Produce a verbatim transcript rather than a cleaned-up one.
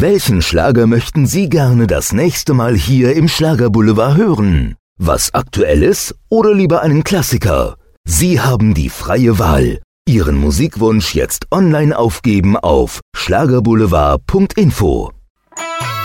Welchen Schlager möchten Sie gerne das nächste Mal hier im Schlagerboulevard hören? Was Aktuelles oder lieber einen Klassiker? Sie haben die freie Wahl. Ihren Musikwunsch jetzt online aufgeben auf schlagerboulevard punkt info.